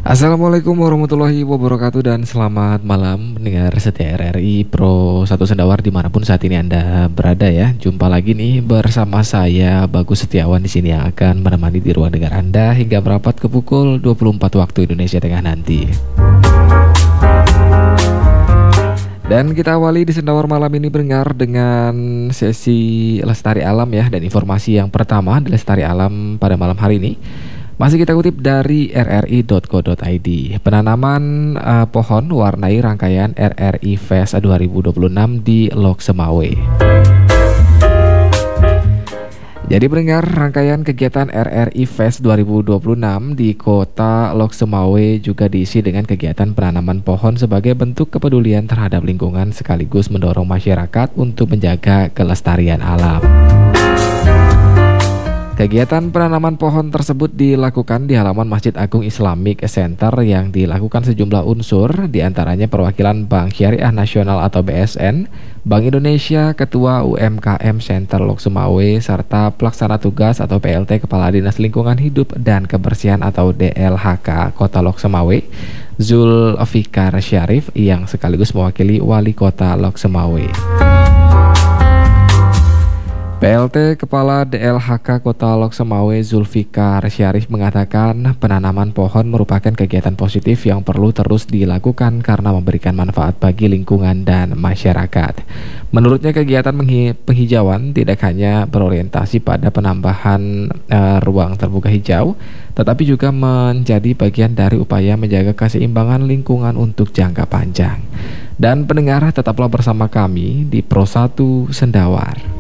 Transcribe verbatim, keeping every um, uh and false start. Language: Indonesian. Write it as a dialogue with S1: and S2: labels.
S1: Assalamualaikum warahmatullahi wabarakatuh dan selamat malam pendengar setia R R I Pro satu Sendawar dimanapun saat ini Anda berada ya. Jumpa lagi nih bersama saya Bagus Setiawan di sini yang akan menemani di ruang dengar Anda hingga merapat ke pukul dua puluh empat waktu Indonesia Tengah nanti. Dan kita awali di Sendawar malam ini pendengar dengan sesi Lestari Alam ya. Dan informasi yang pertama di Lestari Alam pada malam hari ini masih kita kutip dari r r i dot co dot i d. Penanaman uh, pohon warnai rangkaian R R I Fest dua ribu dua puluh enam di Lok Semawe. Jadi pendengar, rangkaian kegiatan R R I Fest dua ribu dua puluh enam di kota Lok Semawe juga diisi dengan kegiatan penanaman pohon sebagai bentuk kepedulian terhadap lingkungan sekaligus mendorong masyarakat untuk menjaga kelestarian alam. Kegiatan penanaman pohon tersebut dilakukan di halaman Masjid Agung Islamic Center yang dilakukan sejumlah unsur, diantaranya perwakilan Bank Syariah Nasional atau B S N, Bank Indonesia, Ketua U M K M Center Lok Semawe, serta Pelaksana Tugas atau P L T Kepala Dinas Lingkungan Hidup dan Kebersihan atau D L H K Kota Lok Semawe, Zulfikar Syarif yang sekaligus mewakili Wali Kota Lok Semawe. P L T Kepala D L H K Kota Lok Semawe Zulfikar Syarif mengatakan penanaman pohon merupakan kegiatan positif yang perlu terus dilakukan karena memberikan manfaat bagi lingkungan dan masyarakat. Menurutnya kegiatan penghijauan tidak hanya berorientasi pada penambahan uh, ruang terbuka hijau, tetapi juga menjadi bagian dari upaya menjaga keseimbangan lingkungan untuk jangka panjang. Dan pendengar, tetaplah bersama kami di Pro satu Sendawar.